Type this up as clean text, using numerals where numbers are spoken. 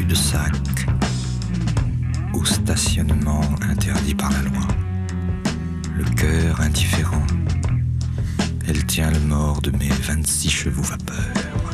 de sac, au stationnement interdit par la loi. Le cœur indifférent, elle tient le mort de mes 26 chevaux vapeur.